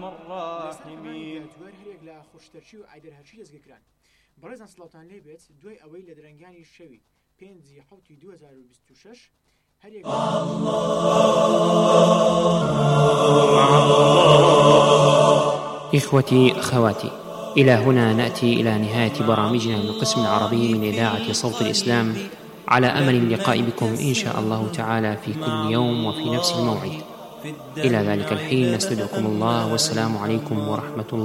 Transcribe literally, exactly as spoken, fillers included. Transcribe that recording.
الراحمين بەڕێزان سڵاوتان لێ بێت دوای ئەوەی لە درەنگانی شەوی پێنجی حوتی دوو هەزار و بیست و شەش هەر إخوتي أخواتي، إلى هنا نأتي إلى نهاية برامجنا من القسم العربي من إذاعة صوت الإسلام، على أمل اللقاء بكم إن شاء الله تعالى في كل يوم وفي نفس الموعد. إلى ذلك الحين نستودعكم الله، والسلام عليكم ورحمة الله.